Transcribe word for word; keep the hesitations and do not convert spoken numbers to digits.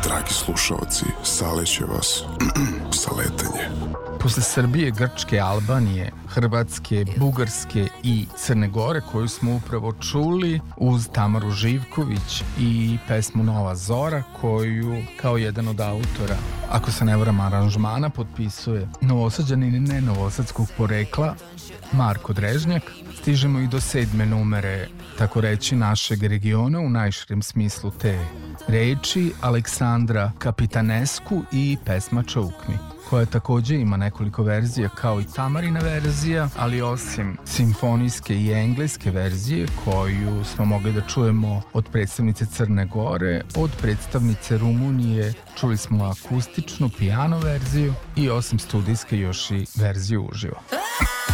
dragi slušaoci, saleće vas saletanje. Posle Srbije, Grčke, Albanije, Hrvatske, Bugarske i Crne Gore, koju smo upravo čuli, uz Tamaru Živković i pesmu Nova Zora, koju kao jedan od autora, ako se ne varam, aranžmana, potpisuje Novosađanin i ne novosadskog porekla Marko Drežnjak, stižemo i do sedme numere, tako reći, našeg regiona u najširem smislu te reči, Aleksandra Kapitanesku i pesma Čaukmi, koja takođe ima nekoliko verzija kao i Tamarina verzija, ali osim simfonijske i engleske verzije koju smo mogli da čujemo od predstavnice Crne Gore, od predstavnice Rumunije čuli smo akustičnu pijano verziju i osim studijske još i verziju uživo.